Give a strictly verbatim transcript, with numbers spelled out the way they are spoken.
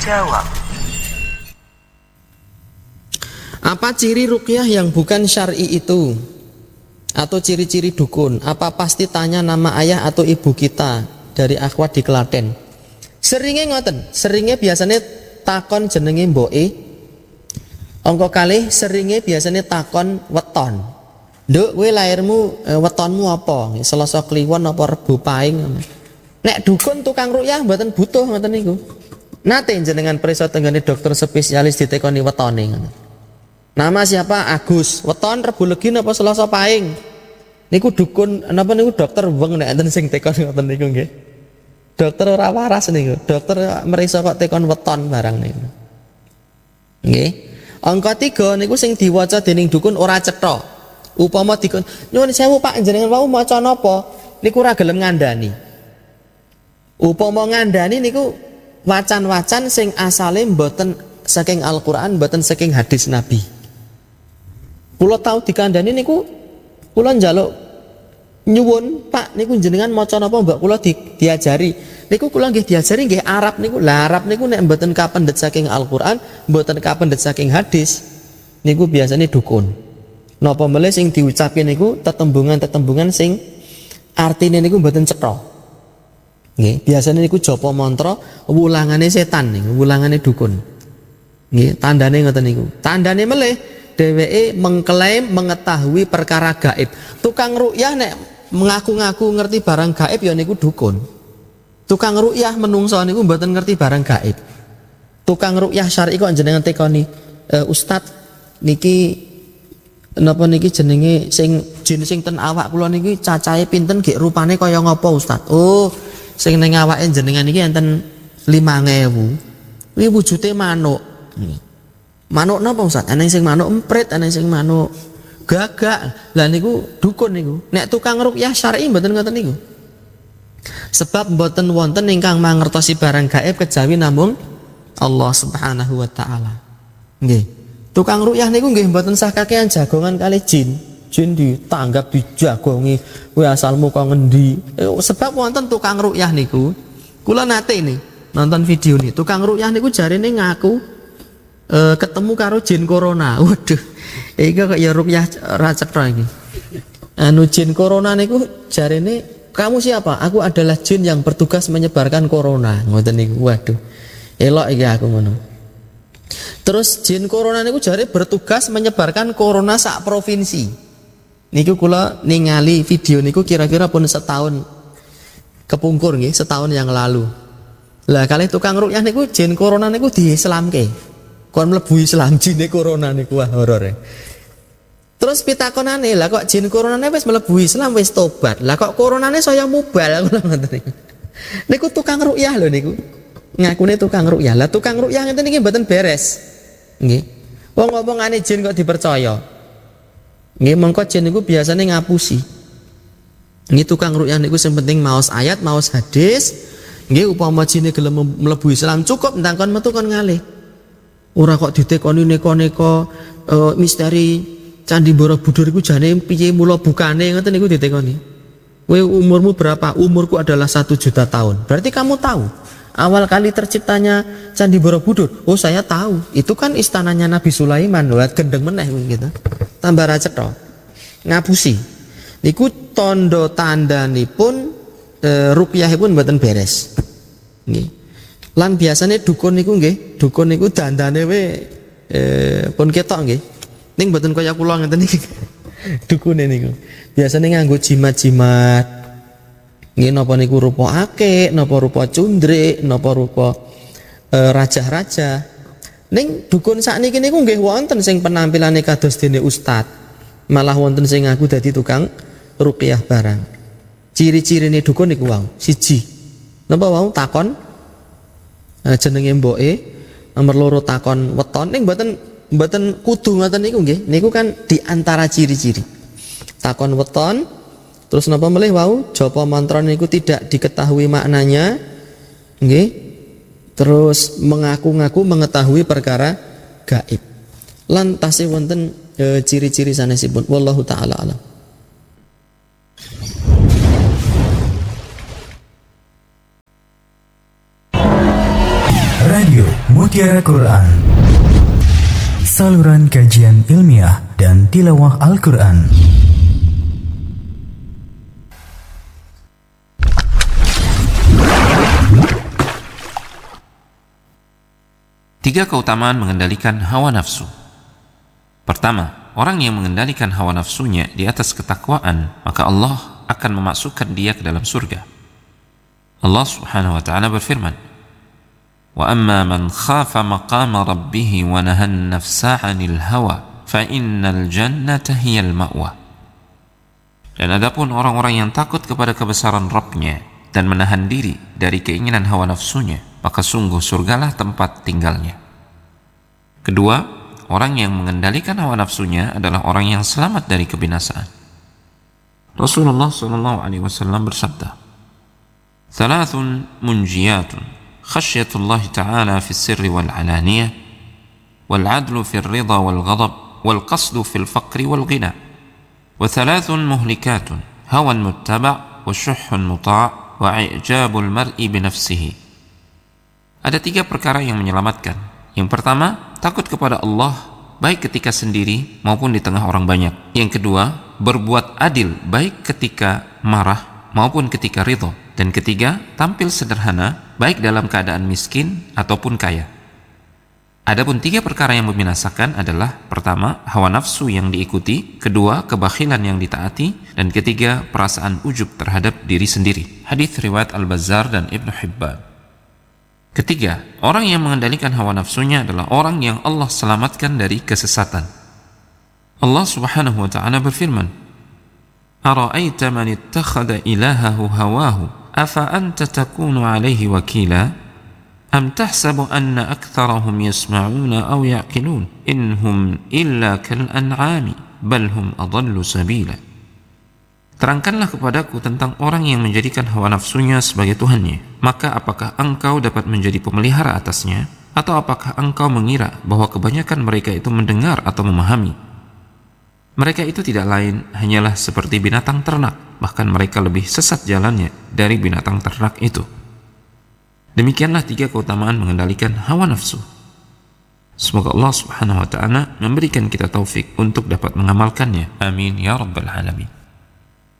Jawab. Apa ciri ruqyah yang bukan syar'i itu? Atau ciri-ciri dukun? Apa pasti tanya nama ayah atau ibu kita dari akhwat di Klaten? Seringnya ngoten, seringnya biasanya takon jenenge mboke. Angka kalih seringnya biasanya takon weton. Nduk, kowe lairmu e, wetonmu apa? Selasa Kliwon apa Rebo Pahing? Nek dukun tukang ruqyah mboten butuh ngoten niku. Nate jenengan prisa tenggane dokter spesialis ditekoni wetone ngoten. Nama siapa? Agus. Weton Rebo Legi napa Selasa Pahing? Niku dukun napa niku dokter weng nek enten sing tekon ngoten niku nggih. Dokter ora waras niku. Dokter merisa kok tekon weton barang niku. Nggih. Angka tiga niku sing diwaca dening dukun ora cetha. Upama dikon, "Nyuwun sewu Pak, jenengan wau maca napa?" Niku ora gelem ngandani. Upama ngandani niku wacan-wacan sing asale mboten saking Al-Qur'an, mboten saking hadis Nabi. Kula tau dikandani niku kula njaluk nyuwun Pak niku jenengan maca napa mbak kula di, diajari. Niku kula nggih diajari nggih Arab niku. Lah Arab niku nek mboten kapendhet saking Al-Qur'an, mboten kapendhet saking hadis, niku biasanya dukun. Napa melih sing diucapke niku tetembungan-tetembungan sing artine niku mboten cetha. Nggih, biasanya niku japa mantra wulangane setan niku, wulangane dukun. Nggih, tandane ngoten niku. Tandane melih dheweke mengklaim mengetahui perkara gaib. Tukang ruqyah nek mengaku-ngaku ngerti barang gaib ya niku dukun. Tukang ruqyah menungso niku mboten ngerti barang gaib. Tukang ruqyah syar'i kok jenengan tekoni, e, Ustaz niki napa niki jenenge sing jin sing ten awak kula niki cacahe pinten nggih rupane kaya ngapa Ustaz? Oh, sing ning awake jenengan niki enten limang ewu. Kuwi wujude manuk. Manuk napa Ustaz? Ana sing manuk emprit, ana sing manuk gagak. Lah niku dukun niku. Nek tukang ruqyah syar'i mboten ngoten niku. Sebab mboten wonten ingkang mangertosi barang gaib kejawi namung Allah Subhanahu wa taala. Nggih. Tukang ruqyah niku nggih mboten sah kakean jagongan kali jin. Jin ditanggap dijagongi, kowe asalmu kok ngendi? Eh, sebab wonten tukang ruqyah niku. Kula nate ini nonton video nih. Tukang ruqyah niku jarene ngaku Uh, ketemu karo jin corona. Waduh, iki kok ya ruqyah ra cetha iki. Anu jin corona niku jarene, "Kamu siapa?" "Aku adalah jin yang bertugas menyebarkan corona." Ngoten niku. Waduh. Elok iki aku ngono. Terus jin corona niku jare bertugas menyebarkan corona sak provinsi. Niku kula ningali video niku kira-kira pun setahun kepungkur nggih, setahun yang lalu. Lah kalih tukang ruqyah niku jin corona niku diislamke. Kon mlebu Islam jine corona niku wah horor e. Terus pitakonane, lah kok jin coronane wis mlebu Islam wis tobat. Lah kok coronane saya mubal ngono ngoten niku. Niku tukang ruqyah lho niku. Ngakune tukang ruqyah. Lah tukang ruqyah ngeten iki mboten beres. Nggih. Wong ngomongane jin kok dipercaya. Nggih, mengko jin niku biasane ngapusi. Nggih tukang ruqyah niku sing penting maos ayat, maos hadis. Nggih upama jine gelem mlebu Islam cukup entang kon metu kon ngalih. Ora kok ditekoni neko-neko uh, misteri Candi Borobudur iku jane piye mula bukane ngoten niku ditekoni. Kowe umurmu berapa? Umurku adalah satu juta tahun. Berarti kamu tahu awal kali terciptanya Candi Borobudur? Oh, saya tahu. Itu kan istananya Nabi Sulaiman. Lha gendeng meneh gitu. Tambah ra cetha. Ngapusi. Niku tondo tandanipun e, ruqyahipun mboten beres. Nggih. Lan biasanya dukun niku nggih, dukun niku dandane we eh, pun ketok nggih. Ning mboten kaya kula ngeten niki. Dukune niku. Biasane nganggo jimat-jimat. Nggih napa niku rupa akik, napa rupa cundrik, napa rupa eh, raja-raja. Ning dukun sakniki niku nggih wonten sing penampilane kados dene ustad. Malah wonten sing ngaku dadi tukang ruqyah barang. Ciri-cirine dukun niku wau, siji. Napa wau takon Nah, jenenge mboke, nomor loro takon weton ning mboten mboten kudu ngoten niku nggih. Niku kan di antara ciri-ciri. Takon weton, terus napa melih wau japa mantra niku tidak diketahui maknanya. Nggih. Terus mengaku-ngaku mengetahui perkara gaib. Lan tasih wonten e, ciri-ciri sanesipun. Wallahu taala alam. Radio Mutiara Quran, saluran kajian ilmiah dan tilawah Al-Quran. Tiga keutamaan mengendalikan hawa nafsu. Pertama, orang yang mengendalikan hawa nafsunya di atas ketakwaan, maka Allah akan memasukkan dia ke dalam surga. Allah Subhanahu wa ta'ala berfirman, "Wa amma man khafa maqama rabbih wa nahan nafsa 'anil hawa, fa innal jannata hiyal ma'wa." Dan adapun orang-orang yang takut kepada kebesaran Rabb-nya dan menahan diri dari keinginan hawa nafsunya, maka sungguh surgalah tempat tinggalnya. Kedua, orang yang mengendalikan hawa nafsunya adalah orang yang selamat dari kebinasaan. Rasulullah shallallahu alaihi wasallam bersabda, "Thalathun munjiyatun, khasyatullah ta'ala fi sirri wal alaniyah, wal adlu fi ridha wal ghadab, wal qasdu fil faqri wal ghina, wa thalathun muhlikatun, hawan muttaba' wa syuhhun muta' wa i'jabul mar'i bi nafsihi." Ada tiga perkara yang menyelamatkan. Yang pertama, takut kepada Allah baik ketika sendiri maupun di tengah orang banyak. Yang kedua, berbuat adil baik ketika marah maupun ketika ridho. Dan ketiga, tampil sederhana baik dalam keadaan miskin ataupun kaya. Adapun tiga perkara yang membinasakan adalah: pertama, hawa nafsu yang diikuti; kedua, kebakhilan yang ditaati; dan ketiga, perasaan ujub terhadap diri sendiri. Hadits riwayat Al-Bazzar dan Ibnu Hibban. Ketiga, orang yang mengendalikan hawa nafsunya adalah orang yang Allah selamatkan dari kesesatan. Allah Subhanahu wa ta'ala berfirman, "Ara'aita man ittakhadha ilahahu hawahu, afa anta takunu alaihi wakila? Am tahsabu anna aktharahum yasma'una aw ya'qilun? Inhum illa kal an'ami, bal hum adallu sabila." Terangkanlah kepadaku tentang orang yang menjadikan hawa nafsunya sebagai Tuhannya. Maka apakah engkau dapat menjadi pemelihara atasnya? Atau apakah engkau mengira bahwa kebanyakan mereka itu mendengar atau memahami? Mereka itu tidak lain hanyalah seperti binatang ternak, bahkan mereka lebih sesat jalannya dari binatang ternak itu. Demikianlah tiga keutamaan mengendalikan hawa nafsu. Semoga Allah Subhanahu wa ta'ala memberikan kita taufik untuk dapat mengamalkannya. Amin ya rabbal alamin.